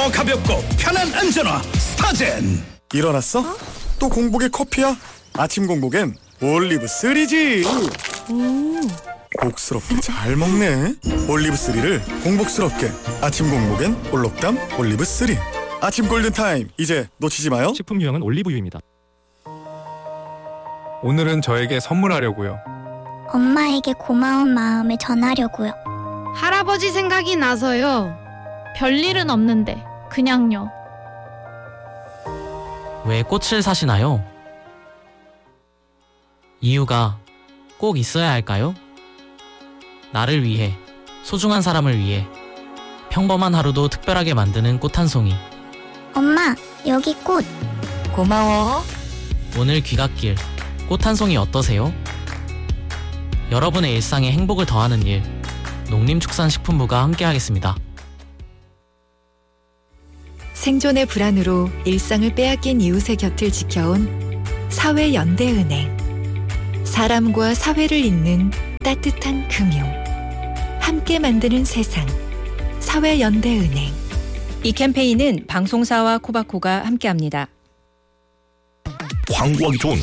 더 가볍고 편한 안전화 스타젠. 일어났어? 또 공복에 커피야? 아침 공복엔 올리브3지. 복스럽게 잘 먹네. 올리브3를 공복스럽게. 아침 공복엔 올록담 올리브3. 아침 골든타임, 이제 놓치지 마요. 식품 유형은 올리브유입니다. 오늘은 저에게 선물하려고요. 엄마에게 고마운 마음을 전하려고요. 할아버지 생각이 나서요. 별일은 없는데 그냥요. 왜 꽃을 사시나요? 이유가 꼭 있어야 할까요? 나를 위해, 소중한 사람을 위해 평범한 하루도 특별하게 만드는 꽃 한 송이. 엄마, 여기 꽃. 고마워. 오늘 귀갓길 꽃 한 송이 어떠세요? 여러분의 일상에 행복을 더하는 일, 농림축산식품부가 함께하겠습니다. 생존의 불안으로 일상을 빼앗긴 이웃의 곁을 지켜온 사회연대은행. 사람과 사회를 잇는 따뜻한 금융. 함께 만드는 세상. 사회연대은행. 이 캠페인은 방송사와 코바코가 함께합니다. 광고하기 좋은